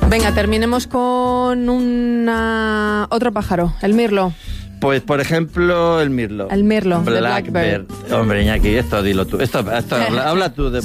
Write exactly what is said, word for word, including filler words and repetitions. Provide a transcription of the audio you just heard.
Venga, terminemos con una otro pájaro, el mirlo. Pues, por ejemplo, el mirlo. El mirlo, de Blackbird. Blackbird. Hombre, Iñaki, esto dilo tú. Esto, esto habla, habla tú de